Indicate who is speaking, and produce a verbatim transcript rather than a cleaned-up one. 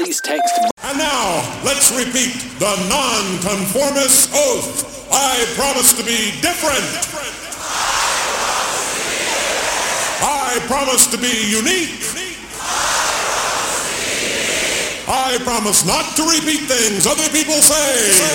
Speaker 1: please text.
Speaker 2: And now, let's repeat the non-conformist oath. I promise to be different. I promise to be unique. I promise not to repeat things other people say.